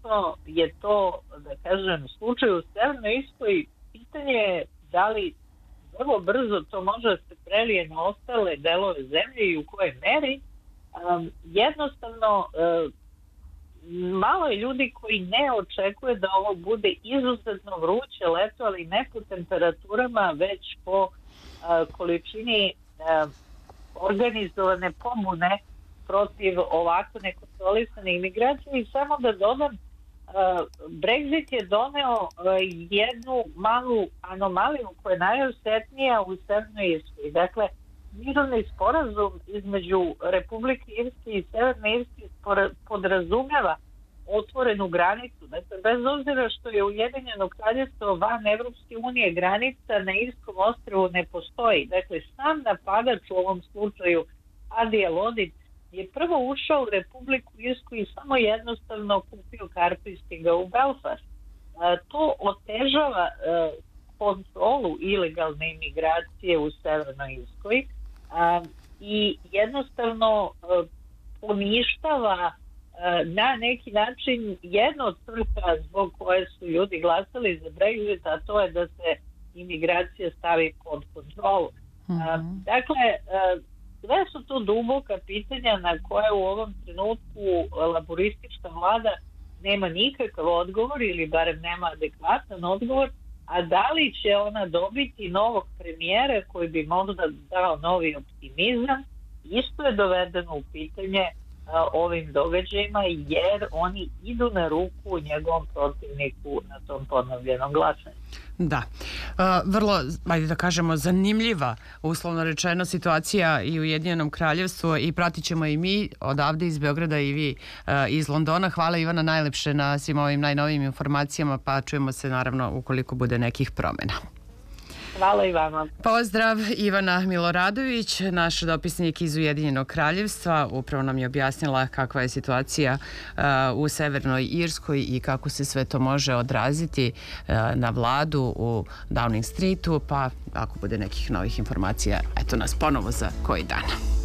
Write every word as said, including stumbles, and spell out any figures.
što je to, da kažem, slučaj u Severnoj Irskoj, pitanje je da li vrlo brzo to može da se prelije na ostale delove zemlje i u kojoj meri. Um, jednostavno, um, malo je ljudi koji ne očekuje da ovo bude izuzetno vruće leto, ali ne po temperaturama, već po uh, količini uh, organizovane pobune protiv ovako nekontrolisane imigracije. I samo da dodam, uh, Brexit je doneo uh, jednu malu anomaliju koja je najosetnija u Severnoj Irskoj. Dakle, mirovni sporazum između Republike Irske i Severne Irske podrazumijeva otvorenu granicu. Dakle, bez obzira što je Ujedinjeno kraljevstvo van Evropske unije, granica na Irskom ostrvu ne postoji. Dakle, sam napadač u ovom slučaju, Adil Lodin, je prvo ušao u Republiku Irsku i samo jednostavno kupio kartu i stigao u Belfast. E, to otežava e, kontrolu ilegalne imigracije u Severnoj Irskoj e, i jednostavno e, poništava e, na neki način jedno od svrha zbog koje su ljudi glasali za Brexit, a to je da se imigracija stavi pod kontrolu. Mm-hmm. E, dakle, e, sve su to duboka pitanja na koje u ovom trenutku laboristička vlada nema nikakav odgovor ili barem nema adekvatan odgovor, a da li će ona dobiti novog premijera koji bi možda dao novi optimizam, isto je dovedeno u pitanje a, ovim događajima, jer oni idu na ruku njegovom protivniku na tom ponovljenom glasanju. Da. Uh, vrlo, ajde da kažemo, zanimljiva, uslovno rečeno, situacija i u Ujedinjenom kraljevstvu i pratit ćemo i mi odavde iz Beograda i vi uh, iz Londona. Hvala Ivana najlepše na svim ovim najnovijim informacijama, pa čujemo se naravno ukoliko bude nekih promjena. Hvala i vama. Pozdrav, Ivana Miloradović, naš dopisnik iz Ujedinjenog kraljevstva. Upravo nam je objasnila kakva je situacija uh, u Severnoj Irskoj i kako se sve to može odraziti uh, na vladu u Downing Streetu, pa ako bude nekih novih informacija, eto nas ponovo za koji dan.